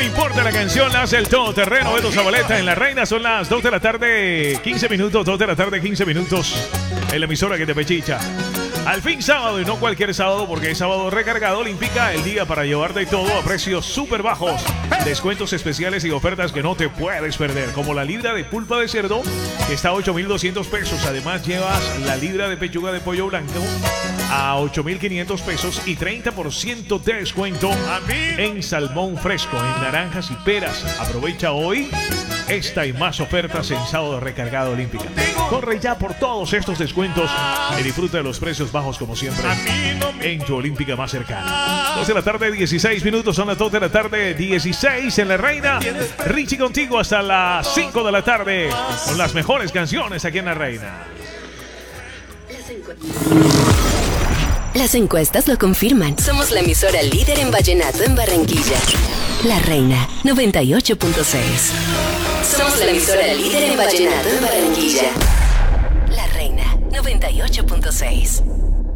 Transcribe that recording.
importa la canción, la hace el todoterreno Beto Zabaleta en La Reina. Son las 2 de la tarde, 15 minutos, 2 de la tarde, 15 minutos. En la emisora que te pechicha. Al fin sábado, y no cualquier sábado, porque es sábado recargado, Olímpica, el día para llevarte todo a precios súper bajos. Descuentos especiales y ofertas que no te puedes perder, como la libra de pulpa de cerdo, que está a 8,200 pesos. Además, llevas la libra de pechuga de pollo blanco a 8,500 pesos y 30% de descuento en salmón fresco, en naranjas y peras. Aprovecha hoy esta y más ofertas en sábado recargado Olímpica. Corre ya por todos estos descuentos y disfruta de los precios bajos como siempre en tu Olímpica más cercana. 2 de la tarde, 16 minutos, son las 2 de la tarde, 16 en La Reina. Richie contigo hasta las 5 de la tarde con las mejores canciones aquí en La Reina. Las encuestas lo confirman. Somos la emisora líder en vallenato en Barranquilla. La Reina 98.6. Somos la emisora líder en vallenato en Barranquilla. La Reina 98.6.